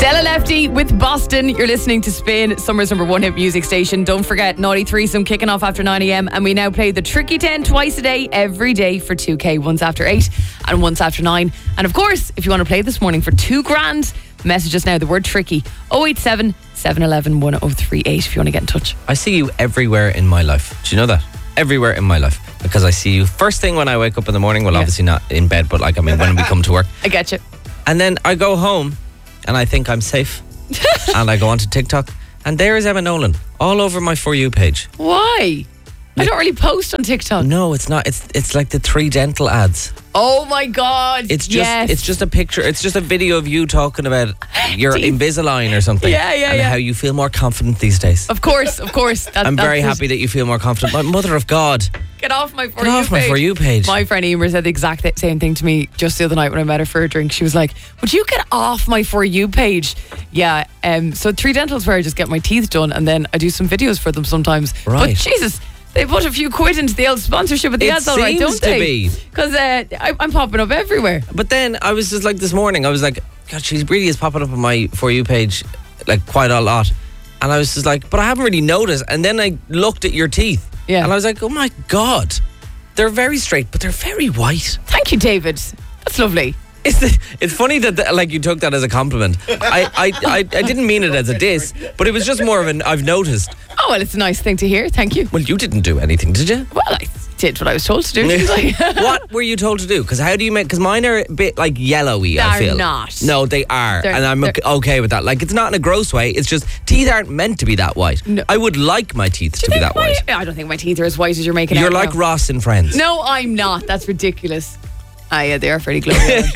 Della Lefty with Boston. You're listening to Spin, Summer's number one hit music station. Don't forget, Naughty Threesome kicking off after 9am. And we now play the Tricky 10 twice a day, every day for 2K. Once after 8 and once after 9. And of course, if you want to play this morning for $2,000, message us now the word tricky. 087 711 1038 if you want to get in touch. I see you everywhere in my life. Do you know that? Everywhere in my life. Because I see you first thing when I wake up in the morning. Well, obviously not in bed, but like, I mean, when we come to work. I get you. And then I go home and I think I'm safe. And I go onto TikTok and there is Emma Nolan all over my For You page. Why? I don't really post on TikTok. No, it's not. It's like the 3 dental ads. Oh my God. It's just yes. It's just a picture. It's just a video of you talking about your Invisalign or something. And how you feel more confident these days. Of course. I'm very happy that you feel more confident. My mother of God. Get off my For You page. Get off my For You page. My friend Emer said the exact same thing to me just the other night when I met her for a drink. She was like, would you get off my For You page? Yeah. So 3 Dental's where I just get my teeth done and then I do some videos for them sometimes. Right. But Jesus, they put a few quid into the old sponsorship at the ads, all right, don't they? It seems to be. Because I'm popping up everywhere. But then I was just like this morning, I was like, God, she really is popping up on my For You page like quite a lot. And I was just like, but I haven't really noticed. And then I looked at your teeth. Yeah. And I was like, oh my God. They're very straight, but they're very white. Thank you, David. That's lovely. It's funny that like you took that as a compliment. I didn't mean it as a diss, but it was just more of an I've noticed. Oh, well, it's a nice thing to hear. Thank you. Well, you didn't do anything, did you? Well, I did what I was told to do. Didn't I? What were you told to do? Because how do you make? Because mine are a bit like yellowy. I feel They're not. No, they are, and I'm okay with that. Like it's not in a gross way. It's just teeth aren't meant to be that white. No. I would like my teeth to be that white. I don't think my teeth are as white as you're making. You're out like now. Ross in Friends. No, I'm not. That's ridiculous. Yeah, they are pretty glowing.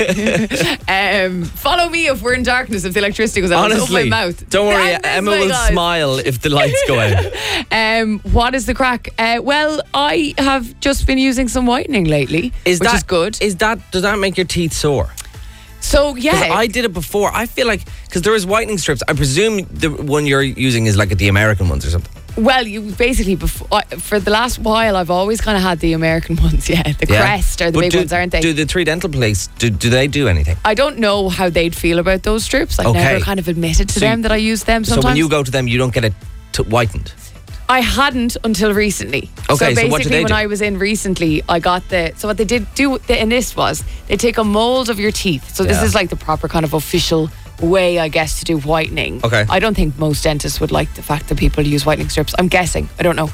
Follow me if we're in darkness, if the electricity goes out. Honestly, my mouth. don't worry, Emma will smile if the lights go out. What is the crack? Well, I have just been using some whitening lately, which is good. Does that make your teeth sore? So, yeah. I did it before. I feel like, because there is whitening strips, I presume the one you're using is like the American ones or something. Well, you basically, for the last while, I've always kind of had the American ones, the Crest are the big ones, aren't they? Do the 3 Dental place, do they do anything? I don't know how they'd feel about those strips. I've never kind of admitted to them that I use them sometimes. So when you go to them, you don't get it whitened? I hadn't until recently. Okay, so basically so what did they when do? I was in recently, I got so what they did do in this was, they take a mould of your teeth. So this is like the proper kind of official way, I guess, to do whitening. Okay. I don't think most dentists would like the fact that people use whitening strips. I'm guessing. I don't know.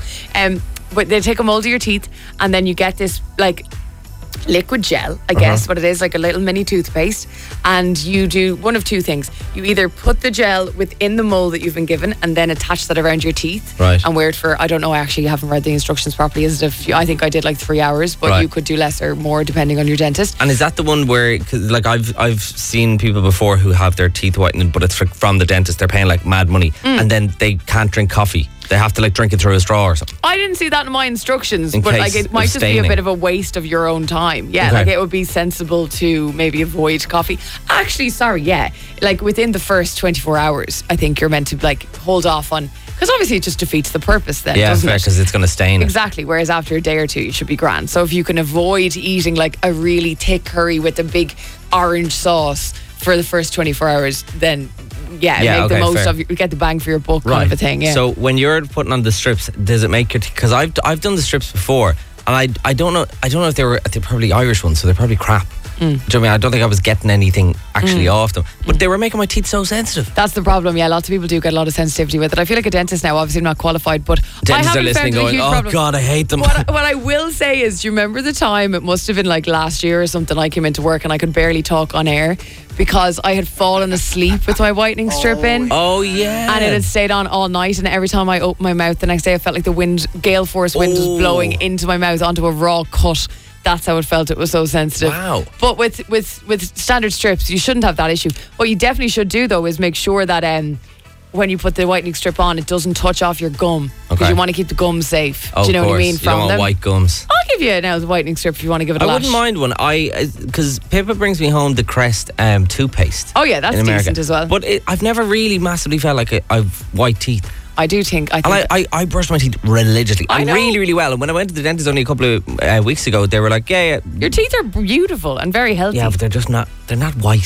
But they take a mould of your teeth and then you get this like liquid gel, I guess what it is, like a little mini toothpaste, and you do one of two things. You either put the gel within the mold that you've been given and then attach that around your teeth, right, and wear it for, I don't know, I actually haven't read the instructions properly. I think I did like 3 hours, but you could do less or more depending on your dentist. And is that the one where, cause like I've seen people before who have their teeth whitened, but it's from the dentist, they're paying like mad money, and then they can't drink coffee. They have to like drink it through a straw or something. I didn't see that in my instructions, but like it might just be a bit of a waste of your own time. Yeah, like it would be sensible to maybe avoid coffee. Actually, like within the first 24 hours, I think you're meant to like hold off on, because obviously it just defeats the purpose then, doesn't it? Because it's going to stain. Exactly, whereas after a day or two, you should be grand. So if you can avoid eating like a really thick curry with a big orange sauce for the first 24 hours, then make the most of it, get the bang for your buck kind of a thing. Yeah. So when you're putting on the strips, does it make your because I've done the strips before, and I don't know if they're probably Irish ones, so they're probably crap. Do you know what I mean? I don't think I was getting anything actually off them, but they were making my teeth so sensitive. That's the problem. Yeah, lots of people do get a lot of sensitivity with it. I feel like a dentist now, obviously I'm not qualified, but dentists I are listening going, oh problem. God, I hate them. What I will say is, do you remember the time, it must have been like last year or something, I came into work and I could barely talk on air because I had fallen asleep with my whitening strip in. Oh yeah. And it had stayed on all night, and every time I opened my mouth the next day, I felt like the gale force wind was blowing into my mouth onto a raw cut. That's how it felt. It was so sensitive. Wow. But with standard strips, you shouldn't have that issue. What you definitely should do, though, is make sure that when you put the whitening strip on, it doesn't touch off your gum, because you want to keep the gums safe. Do you know what I mean? You don't want white gums. I'll give you now the whitening strip if you want to give it a lash. I wouldn't mind one. Because Pippa brings me home the Crest toothpaste. Oh yeah, that's decent as well. But I've never really massively felt like I've white teeth. I think I brush my teeth religiously. I know. Really, really well. And when I went to the dentist only a couple of weeks ago, they were like, yeah. Your teeth are beautiful and very healthy. Yeah, but they're not white.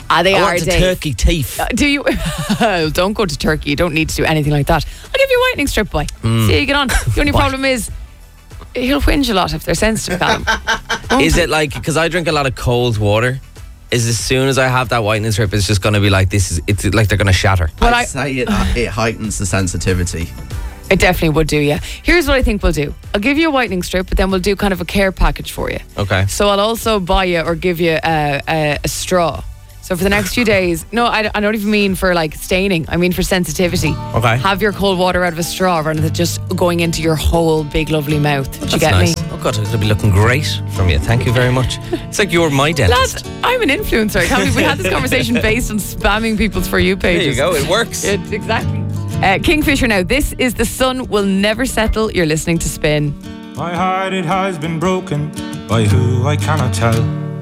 They I are, want a Dave. turkey teeth. Do you? Don't go to Turkey. You don't need to do anything like that. I'll give you a whitening strip, boy. See how you get on. The only problem is he'll whinge a lot if they're sensitive, Callum. Is it like, because I drink a lot of cold water, is as soon as I have that whitening strip, it's just going to be like it's like they're going to shatter? I'd say it heightens the sensitivity. It definitely would do, yeah. Here's what I think we'll do. I'll give you a whitening strip, but then we'll do kind of a care package for you. Okay. So I'll also buy you or give you a straw. So for the next few days, no, I don't even mean for like staining. I mean for sensitivity. Okay. Have your cold water out of a straw rather than just going into your whole big lovely mouth. Did you That's get nice. me? Oh God, it's going to be looking great from you. Thank you very much. It's like you're my dentist. Lad, I'm an influencer. I can't believe we had this conversation based on spamming people's For You pages. There you go, it works. Exactly. Kingfisher now. This is The Sun Will Never Settle. You're listening to Spin. My heart, it has been broken by who I cannot tell.